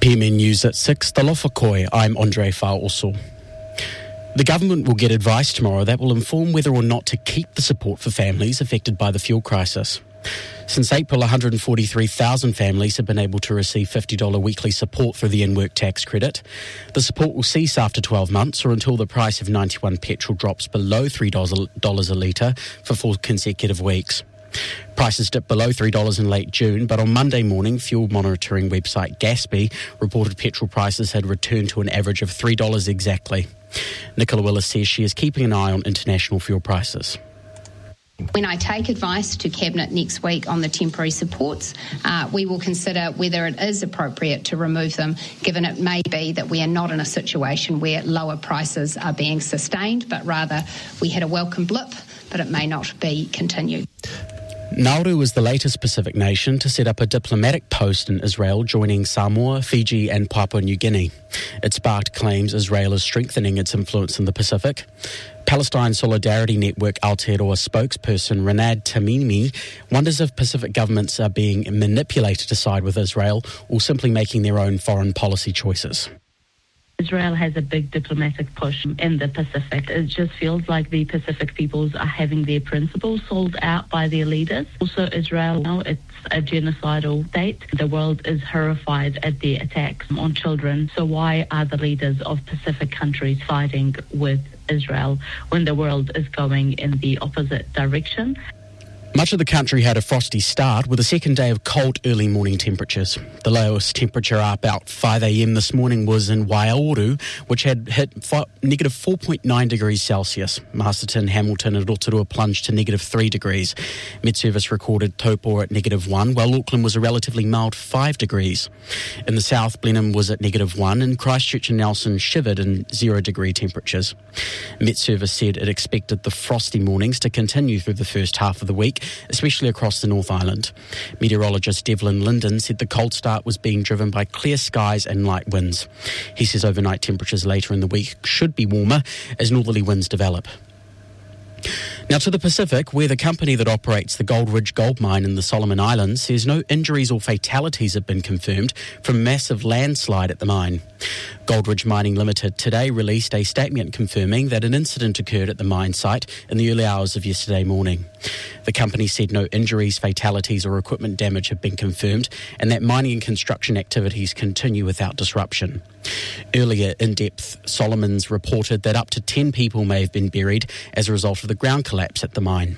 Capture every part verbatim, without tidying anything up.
P M N News at six, Talofakoi. I'm Andre Fa'oso. The government will get advice tomorrow that will inform whether or not to keep the support for families affected by the fuel crisis. Since April, one hundred forty-three thousand families have been able to receive fifty dollars weekly support through the in-work tax credit. The support will cease after twelve months or until the price of ninety-one petrol drops below three dollars a litre for four consecutive weeks. Prices dipped below three dollars in late June, but on Monday morning, fuel monitoring website Gaspy reported petrol prices had returned to an average of three dollars exactly. Nicola Willis says she is keeping an eye on international fuel prices. When I take advice to Cabinet next week on the temporary supports, uh, we will consider whether it is appropriate to remove them, given it may be that we are not in a situation where lower prices are being sustained, but rather we had a welcome blip, but it may not be continued. Nauru is the latest Pacific nation to set up a diplomatic post in Israel, joining Samoa, Fiji and Papua New Guinea. It sparked claims Israel is strengthening its influence in the Pacific. Palestine Solidarity Network Aotearoa spokesperson Renad Tamimi wonders if Pacific governments are being manipulated to side with Israel or simply making their own foreign policy choices. Israel has a big diplomatic push in the Pacific. It just feels like the Pacific peoples are having their principles sold out by their leaders. Also, Israel, now it's a genocidal state. The world is horrified at their attacks on children. So why are the leaders of Pacific countries siding with Israel when the world is going in the opposite direction? Much of the country had a frosty start with a second day of cold early morning temperatures. The lowest temperature up about five a.m. this morning was in Waiauru, which had hit f- negative four point nine degrees Celsius. Masterton, Hamilton and Rotorua plunged to negative three degrees. Met Service recorded Taupo at negative one, while Auckland was a relatively mild five degrees. In the south, Blenheim was at negative one and Christchurch and Nelson shivered in zero degree temperatures. Met Service said it expected the frosty mornings to continue through the first half of the week, especially across the North Island. Meteorologist Devlin Linden said the cold start was being driven by clear skies and light winds. He says overnight temperatures later in the week should be warmer as northerly winds develop. Now to the Pacific, where the company that operates the Gold Ridge gold mine in the Solomon Islands says no injuries or fatalities have been confirmed from a massive landslide at the mine. Gold Ridge Mining Limited today released a statement confirming that an incident occurred at the mine site in the early hours of yesterday morning. The company said no injuries, fatalities or equipment damage have been confirmed and that mining and construction activities continue without disruption. Earlier, In-Depth Solomons reported that up to ten people may have been buried as a result of the ground collapse at the mine.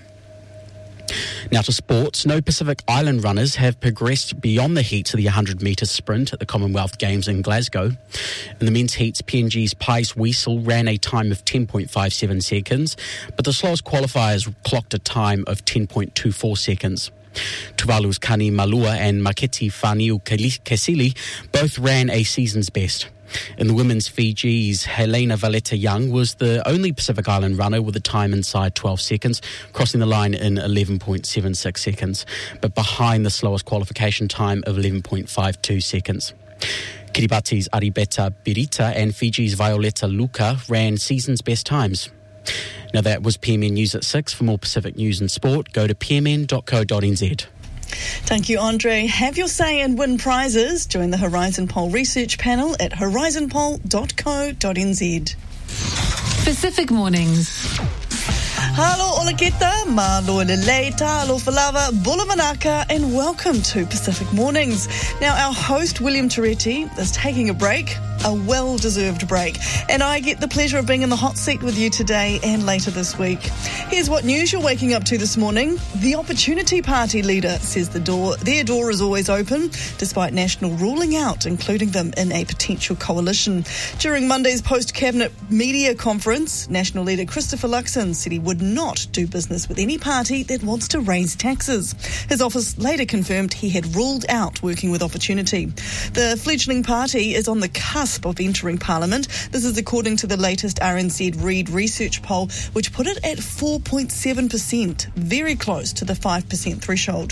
Now to sports. No Pacific Island runners have progressed beyond the heats of the one hundred metre sprint at the Commonwealth Games in Glasgow. In the men's heats, P N G's Pies Wiesel ran a time of ten point five seven seconds, but the slowest qualifiers clocked a time of ten point two four seconds. Tuvalu's Kani Malua and Maketi Faniu Kesili both ran a season's best. In the women's, Fiji's Helena Valletta-Young was the only Pacific Island runner with a time inside twelve seconds, crossing the line in eleven point seven six seconds, but behind the slowest qualification time of eleven point five two seconds. Kiribati's Aribeta Birita and Fiji's Violetta Luka ran season's best times. Now that was P M N News at six. For more Pacific news and sport, go to p m n dot co dot n z. Thank you, Andre. Have your say and win prizes. Join the Horizon Poll research panel at horizon poll dot co dot n z. Pacific Mornings. Halo Olaketa, malo lelei, talo falava, bulavanaka, and welcome to Pacific Mornings. Now, our host, William Toretti, is taking a break, a well-deserved break, and I get the pleasure of being in the hot seat with you today and later this week. Here's what news you're waking up to this morning. The Opportunity Party leader says the door, their door is always open, despite National ruling out including them in a potential coalition. During Monday's post-cabinet media conference, National leader Christopher Luxon said he would not do business with any party that wants to raise taxes. His office later confirmed he had ruled out working with Opportunity. The fledgling party is on the cusp of entering Parliament. This is according to the latest R N Z Reid research poll, which put it at four point seven percent, very close to the five percent threshold.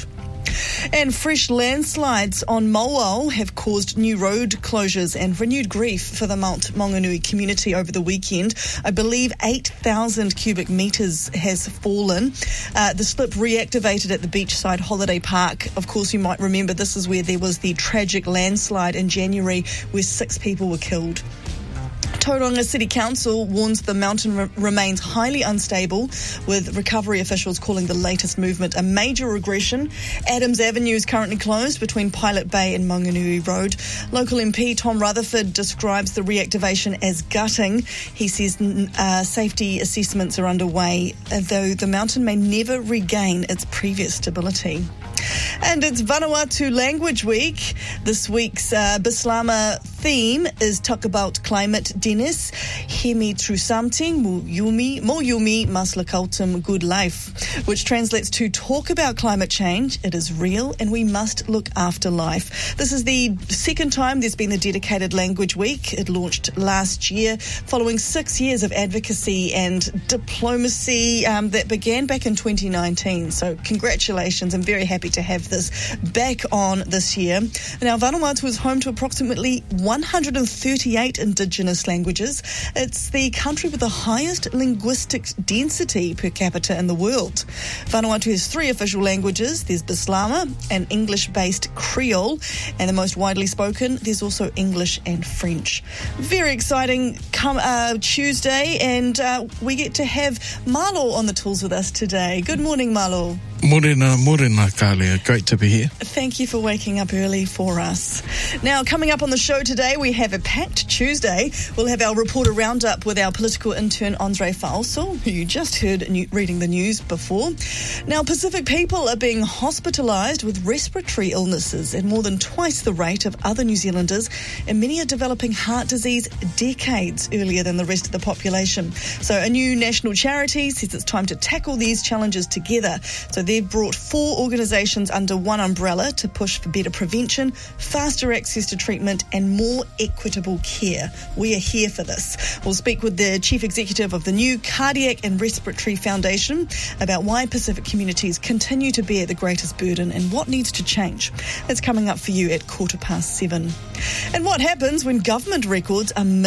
And fresh landslides on Mowal have caused new road closures and renewed grief for the Mount Maunganui community over the weekend. I believe eight thousand cubic metres has fallen. Uh, the slip reactivated at the beachside holiday park. Of course, you might remember this is where there was the tragic landslide in January where six people were killed. Tauranga City Council warns the mountain re- remains highly unstable, with recovery officials calling the latest movement a major regression. Adams Avenue is currently closed between Pilot Bay and Maunganui Road. Local M P Tom Rutherford describes the reactivation as gutting. He says uh, safety assessments are underway, though the mountain may never regain its previous stability. And it's Vanuatu Language Week. This week's uh, Bislama theme is Talk About Climate Dennis. Hemi Trusamting, Mo Yumi, Mo Yumi Maslakautum Good Life, which translates to talk about climate change. It is real and we must look after life. This is the second time there's been a dedicated Language Week. It launched last year following six years of advocacy and diplomacy um, that began back in twenty nineteen. So congratulations. I'm very happy to have this back on this year. Now, Vanuatu is home to approximately one hundred thirty-eight Indigenous languages. It's the country with the highest linguistic density per capita in the world. Vanuatu has three official languages. There's Bislama, an English-based Creole, and the most widely spoken, there's also English and French. Very exciting come uh, Tuesday, and uh, we get to have Malo on the tools with us today. Good morning, Malo. Morena, morena, Kalia. Great to be here. Thank you for waking up early for us. Now, coming up on the show today, we have a packed Tuesday. We'll have our reporter roundup with our political intern, Andre Falso, who you just heard new, reading the news before. Now, Pacific people are being hospitalised with respiratory illnesses at more than twice the rate of other New Zealanders, and many are developing heart disease decades earlier than the rest of the population. So a new national charity says it's time to tackle these challenges together. So they've brought four organisations under one umbrella to push for better prevention, faster access to treatment and more equitable care. We are here for this. We'll speak with the Chief Executive of the new Cardiac and Respiratory Foundation about why Pacific communities continue to bear the greatest burden and what needs to change. That's coming up for you at quarter past seven. And what happens when government records are